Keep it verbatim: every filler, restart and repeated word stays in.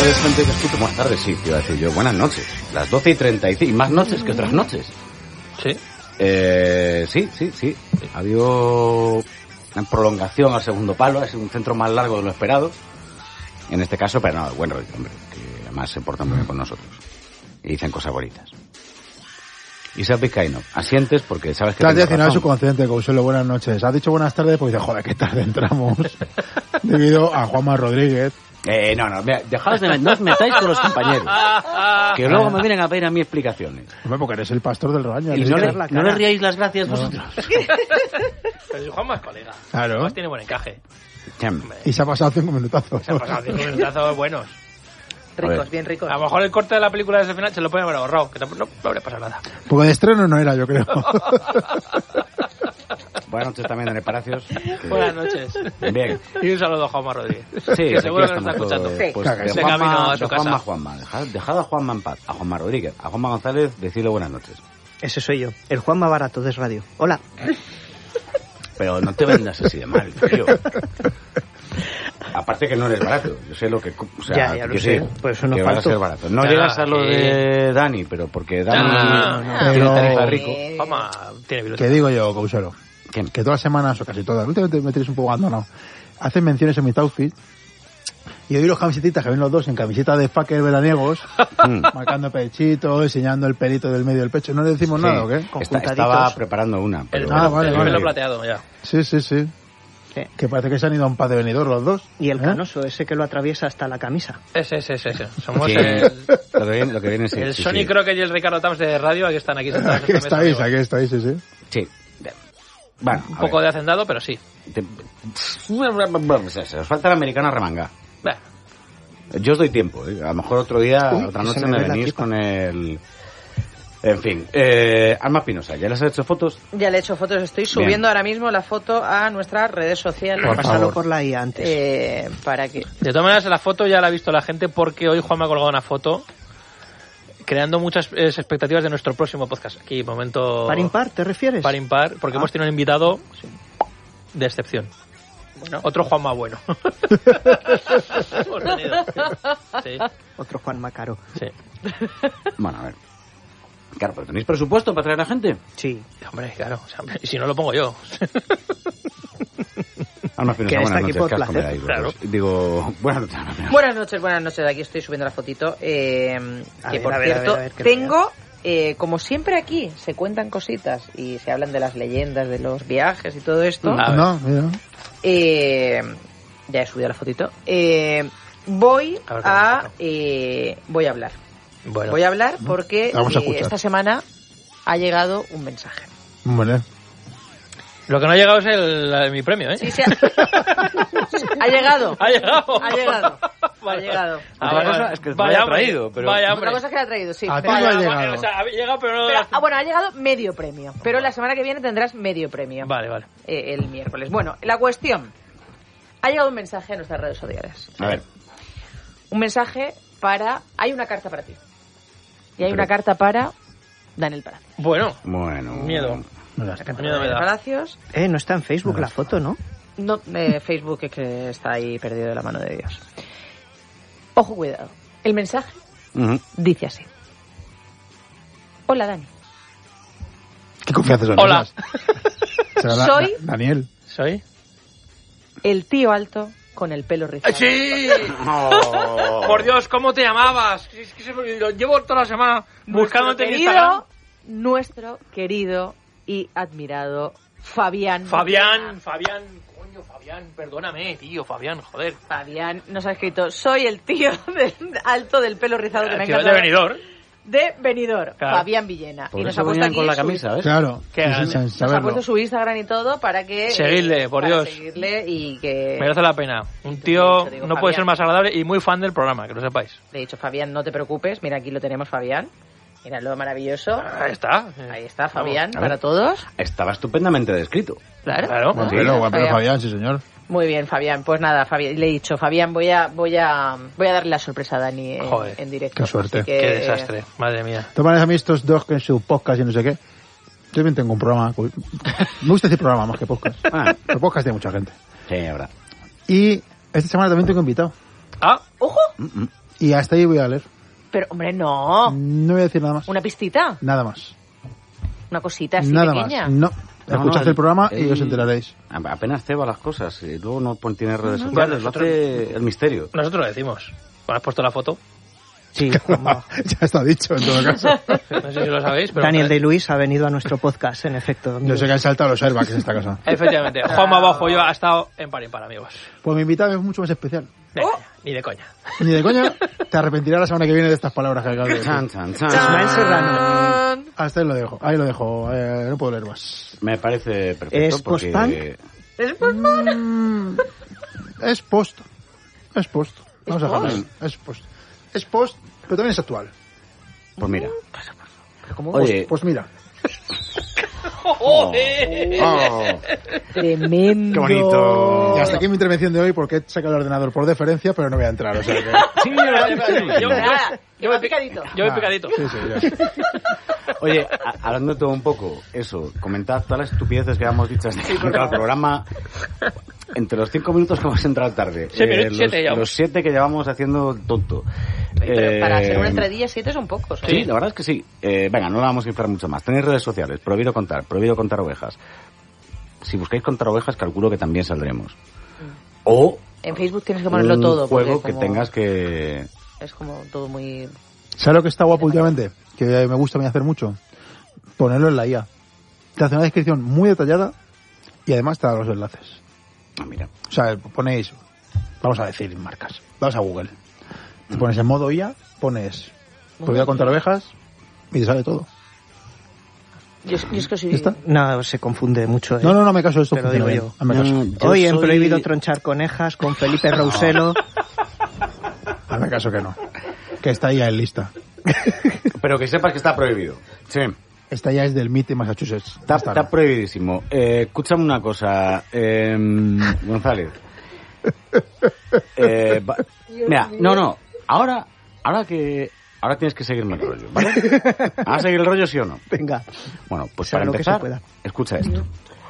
tardes, gente que escucha. Buenas tardes, sí, te iba a decir yo. Buenas noches. Las doce y treinta y cinco. Y más noches que otras noches. Sí. Eh, sí, sí, sí. Ha habido una prolongación al segundo palo. Ha sido un centro más largo de lo esperado. En este caso, pero no, bueno, hombre, que además se portan muy bien con nosotros. Y dicen cosas bonitas. Isaac Vizcaíno, asientes porque sabes que... Te has diecinueve subconsciente, Consuelo, buenas noches. Has dicho buenas tardes porque dices, joder, qué tarde entramos. Debido a Juanma Rodríguez. Eh, no, no, dejaos de... No os metáis con los compañeros. Que luego me vienen a pedir a mí explicaciones. Hombre, porque eres el pastor del rebaño. Y no le, no le riáis las gracias no. vosotros. Pero si Juanma es colega. Claro. Además tiene buen encaje. Hombre. Y se ha pasado cinco minutazos. Se ha pasado cinco minutazos buenos. Ricos, bien ricos. A lo mejor el corte de la película de ese final se lo pueden haber ahorrado, que tampoco no, no habría pasado nada. Porque de estreno no era, yo creo. Buenas noches también, Dani Palacios. Que... Buenas noches. Bien. Y un saludo a Juanma Rodríguez. Sí, que seguro que nos está escuchando. Todo, pues, sí. de Se Juanma, camino a su de casa. Juanma, Juanma. Dejad, dejad a Juanma en paz. A Juanma Rodríguez. A Juanma González, decirle buenas noches. Ese soy yo, el Juanma Barato de Radio. Hola. Pero no te vendas así de mal, tío. Aparte que no eres barato, yo sé lo que... O sea, ya, ya lo yo sé, sé por eso no que vas a falto. ser barato. No Ya, llegas a lo que- de Dani, pero porque Dani No, no, tiene pero- tarifa rico. Juanma tiene ¿Qué biblioteca. digo yo, Consuelo? ¿Quién? Que todas las semanas, o casi todas, últimamente me tenéis un poco abandonado, hacen menciones en mi outfit. Y hoy los camisetitas que ven los dos en camiseta de fucker veraniegos, Mm. marcando pechito, enseñando el pelito del medio del pecho. ¿No le decimos Sí. nada o qué? Está- Conjuntaditos. estaba preparando una. El, Pero... Ah, vale, el vale. pelo plateado, ya. Sí, sí, sí. Sí. Que parece que se han ido a un paz de venidor los dos. Y el ¿Eh? canoso, ese que lo atraviesa hasta la camisa. Ese, ese, ese. ese. Somos Sí, el, lo que viene, lo que viene sí, el sí, Sony sí. Croc y el Ricardo Tams de radio. Aquí están, aquí sentados. Aquí en esta mesa, estáis, amigos. aquí estáis, sí, sí. Sí. Bueno, Un a poco ver. de hacendado, pero sí. Te- Se os falta la americana remanga. Bah, Yo os doy tiempo, ¿eh? A lo mejor otro día, Uy, otra que noche se me me ve la venís pipa. con el... En fin, eh, Alma Pinoza, ¿ya les has hecho fotos? Ya le he hecho fotos, estoy subiendo Bien. ahora mismo la foto a nuestras redes sociales. Por Pásalo favor. por la I A antes. Eh, para que... de todas maneras, la foto ya la ha visto la gente porque hoy Juan me ha colgado una foto creando muchas eh, expectativas de nuestro próximo podcast. Aquí, momento... ¿Par impar, te refieres? Par impar, porque Ah. hemos tenido un invitado de excepción. Bueno, Otro Juan más bueno. Hemos tenido. Sí, Otro Juan Macaro. sí. Bueno, a ver. Claro, pero ¿tenéis presupuesto para traer a gente? Sí. Hombre, claro. O sea, hombre, y si no lo pongo yo. Alma Pinoza, Que está buenas aquí noches. por ¿Qué os placer. coméis ahí, vosotros? Digo, buenas noches, Alma Pinoza. buenas noches, buenas noches. Aquí estoy subiendo la fotito. Eh, A que ver, por a ver, a cierto, ver, a ver, que tengo, eh, como siempre aquí, se cuentan cositas y se hablan de las leyendas, de los viajes y todo esto. A ver. No, mira. Eh, ya he subido la fotito. Eh, voy A ver, a, ¿cómo eh, voy a hablar. Bueno, Voy a hablar porque Vamos a eh, escuchar. esta semana ha llegado un mensaje. Hombre. lo que no ha llegado es el, el- mi premio, ¿eh? Sí, sí, ha, ha llegado. Ha llegado. Ha llegado. Ha Vale. llegado. Ah, Otra vale, cosa vale. es que lo Vaya haya hombre, traído, pero- Vaya, hombre. Otra cosa es que la ha traído, sí. A ti pero- no ha Vaya, llegado. o sea, ha llegado, pero no... pero, ah, bueno, ha llegado medio premio. Pero la semana que viene tendrás medio premio. Vale, vale. Eh, el miércoles. Bueno, la cuestión. Ha llegado un mensaje a nuestras redes sociales. A ver. Un mensaje para... Hay una carta para ti. Y hay Pero- una carta para Daniel Palacios. Bueno, Bueno. miedo. Mira. La carta Miedo para me Daniel da. Palacios. Eh, no está en Facebook la foto, ¿no? No, eh, Facebook es que está ahí perdido de la mano de Dios. Ojo, cuidado. El mensaje Ujú. dice así. Hola, Dani. ¿Qué confianza son Hola. esas? Será Da- Soy- Da- Daniel. ¿Soy? El tío alto con el pelo rizado. ¡Sí! Oh. Por Dios, ¿cómo te llamabas? Es que se me- lo llevo toda la semana buscándote en Nuestro Instagram. querido, nuestro querido y admirado Fabián. Fabián, Fabián, coño, Fabián, perdóname, tío, Fabián, joder. Fabián nos ha escrito, soy el tío del alto del pelo rizado que me ha Tío, de encantado. Benidorm. De Benidorm, Claro. Fabián Villena. Por y nos eso ha puesto venían aquí con la su- camisa, ¿ves? Claro. Qué Sí, sí, grande. sin Nos ha saberlo. puesto su Instagram y todo para que... Seguidle, eh, por para Dios. seguirle y que... Merece la pena. Un Te tío digo, digo, no puede Fabián. ser más agradable y muy fan del programa, que lo sepáis. Le he dicho, Fabián, no te preocupes. Mira, aquí lo tenemos, Fabián. Mira lo maravilloso. Ahí está. Ahí está, Fabián, a ver. para todos. Estaba estupendamente descrito. Claro. Claro. Bueno, Sí. pero, bueno, pero Fabián. Fabián, sí, señor. Muy bien, Fabián. Pues nada, Fabián, le he dicho, Fabián, voy a voy a voy a darle la sorpresa a Dani en, Joder, en directo. qué suerte. Así que, Qué desastre, madre mía. De todas maneras, a mí estos dos que en su podcast y no sé qué, yo también tengo un programa. Me gusta decir programa más que podcast. Ah, El podcast tiene mucha gente. sí, ahora. Y esta semana también tengo invitado. Ah, ¡Ojo! Mm, mm. Y hasta ahí voy a leer. Pero, hombre, no. No voy a decir nada más. ¿Una pistita? Nada más. Una cosita así Nada pequeña. más. No. No, Escuchad no, el programa él- y os enteraréis. Apenas ceba las cosas y luego no pon- tiene redes no, sociales, lo nosotros- hace el misterio. Nosotros lo decimos. Cuando has puesto la foto, Sí, Juanma. Ya está dicho, en todo caso. no sé si lo sabéis, pero... Daniel de Luis ha venido a nuestro podcast, en efecto. Yo sé que han saltado los airbags en esta casa. Efectivamente, Juanma Bajo yo ha estado en par y par, amigos. Pues mi invitado es mucho más especial. Venga, ya, ni de coña. Ni de coña, te arrepentirás la semana que viene de estas palabras que acabo de decir. Chan, chan, chan. Ismael Serrano. Hasta ahí lo dejo, ahí lo dejo, eh, no puedo leer más. Me parece perfecto ¿Es porque... post-punk? Mm, es post, es post, vamos a post? dejarlo, es post. Es post, pero también es actual. Pues mira, Pero ¿cómo? oye, Pues mira, oh, Tremendo. qué bonito. y hasta aquí mi intervención de hoy porque he sacado el ordenador por deferencia, pero no voy a entrar, o sea que... Sí, vale, vale. Yo- Nada, yo va voy picadito. Yo voy Ah, picadito. Sí, sí, ya. Oye, a- hablando de todo un poco, eso, comentad todas las estupideces que habíamos dicho hasta que el programa. Entre los cinco minutos que hemos entrado tarde, Sí, minutos, los, siete llevamos. los siete que llevamos haciendo el tonto. Pero para Eh, hacer una entradilla, siete son pocos. ¿eh? Sí, la verdad es que sí. Eh, venga, no la vamos a inflar mucho más. Tenéis redes sociales, prohibido contar, prohibido contar ovejas. Si buscáis contar ovejas, calculo que también saldremos. O En Facebook tienes que ponerlo un todo. porque juego que como- tengas que... Es como todo muy... ¿Sabes lo que está guapo últimamente? Que me gusta a mí hacer mucho. Ponerlo en la I A. Te hace una descripción muy detallada y además te da los enlaces. Ah, mira. O sea, ponéis, vamos a decir marcas, vas a Google, te pones en modo I A, pones, voy a contar ovejas y te sale todo. Yo, yo es que soy... ¿Ya está? No, se confunde mucho. ¿eh? No, no, no me caso, esto Te lo funciona digo bien. yo. Hazme caso. No, yo Hoy en soy- Prohibido Tronchar Conejas con Felipe Rouselo. Hazme caso que no. Que está ya en lista. Pero que sepas que está prohibido. Sí. Esta ya es del M I T de Massachusetts. Está, Esta está no. prohibidísimo. Eh, escúchame una cosa, eh, González. Eh, va- mira, no, no. Ahora, ahora que, ahora tienes que seguirme el rollo, ¿vale? ¿Vas a seguir el rollo, sí o no? Venga. Bueno, pues Sea para lo que empezar, se pueda. escucha esto.